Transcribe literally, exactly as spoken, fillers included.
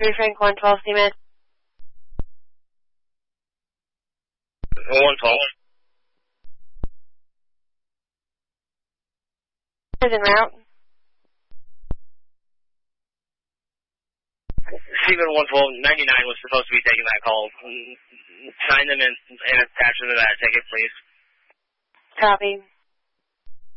three Frank one twelve, C-Man. one twelve. Is en route. Steven one twelve, ninety-nine was supposed to be taking that call. Sign them in and attach them to that ticket, please. Copy.